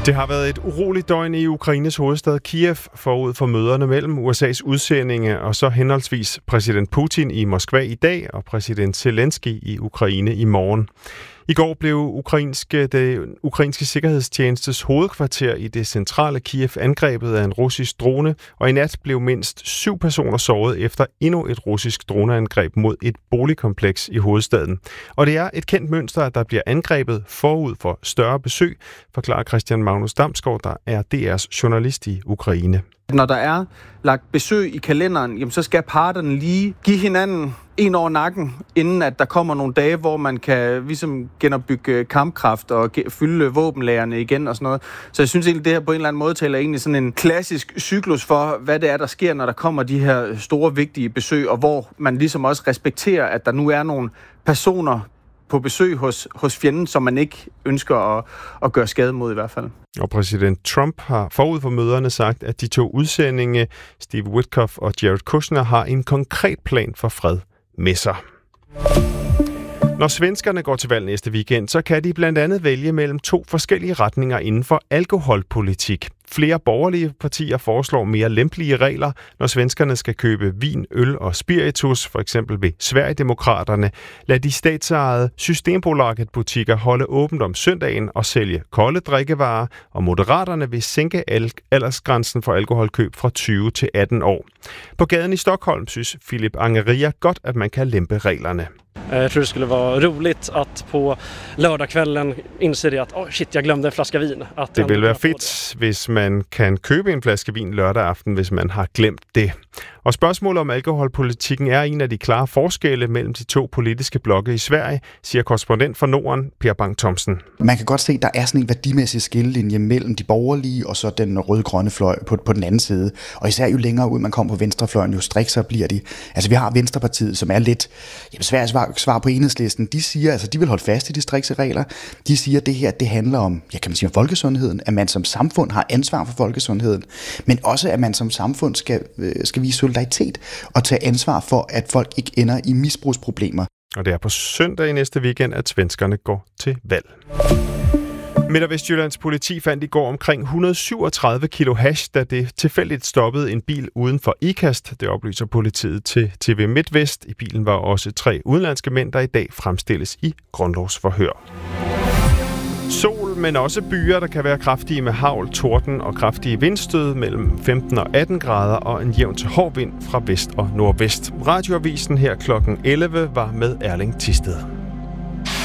Det har været et uroligt døgn i Ukraines hovedstad Kiev forud for møderne mellem USA's udsendinge og så henholdsvis præsident Putin i Moskva i dag og præsident Zelensky i Ukraine i morgen. I går blev det ukrainske sikkerhedstjenestes hovedkvarter i det centrale Kiev angrebet af en russisk drone, og i nat blev mindst 7 personer såret efter endnu et russisk droneangreb mod et boligkompleks i hovedstaden. Og det er et kendt mønster, at der bliver angrebet forud for større besøg, forklarer Christian Magnus Damsgaard, der er DR's journalist i Ukraine. Når der er lagt besøg i kalenderen, jamen, så skal parterne lige give hinanden en over nakken, inden at der kommer nogle dage, hvor man kan ligesom genopbygge kampkraft og fylde våbenlagerne igen og sådan noget. Så jeg synes egentlig, det her på en eller anden måde taler egentlig sådan en klassisk cyklus for, hvad det er, der sker, når der kommer de her store, vigtige besøg, og hvor man ligesom også respekterer, at der nu er nogle personer på besøg hos fjenden, som man ikke ønsker at gøre skade mod i hvert fald. Og præsident Trump har forud for møderne sagt, at de 2 udsendinge, Steve Witkoff og Jared Kushner, har en konkret plan for fred med sig. Når svenskerne går til valg næste weekend, så kan de blandt andet vælge mellem 2 forskellige retninger inden for alkoholpolitik. Flere borgerlige partier foreslår mere lempelige regler, når svenskerne skal købe vin, øl og spiritus, for eksempel ved Sverigedemokraterne. Lad de statsejede Systembolaget-butikker holde åbent om søndagen og sælge kolde drikkevarer, og Moderaterne vil sænke aldersgrænsen for alkoholkøb fra 20 til 18 år. På gaden i Stockholm synes Filip Angeria godt, at man kan lempe reglerne. Jag tror det skulle vara roligt att på lördagskvällen inse det att shit, jag glömde en flaska vin. Det vil være fedt, hvis man kan købe en flaske vin lørdag aften, hvis man har glemt det. Og spørgsmålet om alkoholpolitikken er en af de klare forskelle mellem de 2 politiske blokke i Sverige, siger korrespondent for Norden, Per Bang Thomsen. Man kan godt se, at der er sådan en værdimæssig skillelinje mellem de borgerlige og så den rød-grønne fløj på den anden side. Og især jo længere ud man kommer på venstrefløjen, jo strikser bliver de. Altså vi har Venstrepartiet, som er lidt Sveriges svar på Enhedslisten. De siger, altså de vil holde fast i de strikse regler. De siger, at det her, det handler om, kan man sige, om folkesundheden, at man som samfund har ansvar for folkesundheden, men også at man som samfund skal vise solidaritet og tage ansvar for, at folk ikke ender i misbrugsproblemer. Og det er på søndag i næste weekend, at svenskerne går til valg. Midt- og Vestjyllands politi fandt i går omkring 137 kilo hash, da det tilfældigt stoppede en bil uden for Ikast. Det oplyser politiet til TV MidtVest. I bilen var også 3 udenlandske mænd, der i dag fremstilles i grundlovsforhør. Sol, men også byer, der kan være kraftige med hagl, torden og kraftige vindstød mellem 15 og 18 grader og en jævn til hård vind fra vest og nordvest. Radioavisen her kl. 11 var med Erling Thisted.